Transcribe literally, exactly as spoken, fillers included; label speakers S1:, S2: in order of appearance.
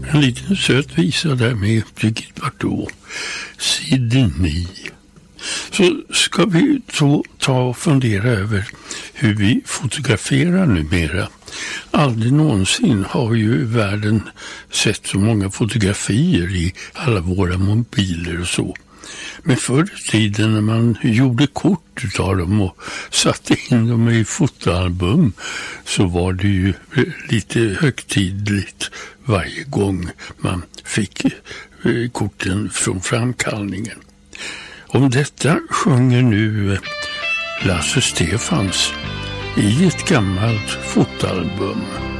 S1: En liten söt visa där med Brigitte Bardot. Sydney. Så ska vi ta, ta och fundera över hur vi fotograferar numera. Aldrig någonsin har ju världen sett så många fotografier i alla våra mobiler och så. Men förr i tiden när man gjorde kort av dem och satte in dem i fotoalbum så var det ju lite högtidligt varje gång man fick korten från framkallningen. Om detta sjunger nu Lasse Stefans i ett gammalt fotoalbum.